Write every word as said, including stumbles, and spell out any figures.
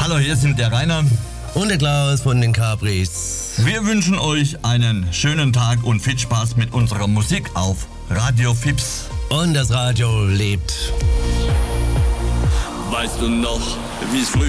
Hallo, hier sind der Rainer und der Klaus von den Capris. Wir wünschen euch einen schönen Tag und viel Spaß mit unserer Musik auf Radio Fips. Und das Radio lebt. Weißt du noch, wie es früher